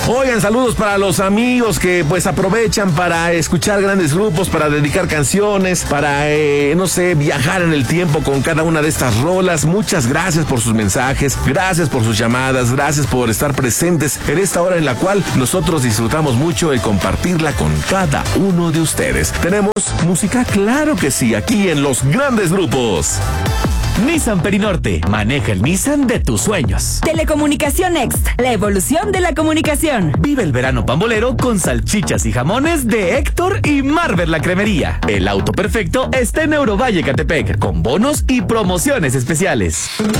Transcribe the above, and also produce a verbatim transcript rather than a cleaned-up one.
Oigan, saludos para los amigos que pues aprovechan para escuchar grandes grupos, para dedicar canciones, para, eh, no sé, viajar en el tiempo con cada una de estas rolas. Muchas gracias por sus mensajes, gracias por sus llamadas, gracias por estar presentes en esta hora en la cual nosotros disfrutamos mucho el compartirla con cada uno de ustedes. ¿Tenemos música? Claro que sí, aquí en Los Grandes Grupos. Nissan Perinorte, maneja el Nissan de tus sueños. Telecomunicación Next, la evolución de la comunicación. Vive el verano pambolero con salchichas y jamones de Héctor y Marvel la Cremería. El auto perfecto está en Eurovalle Catepec, con bonos y promociones especiales.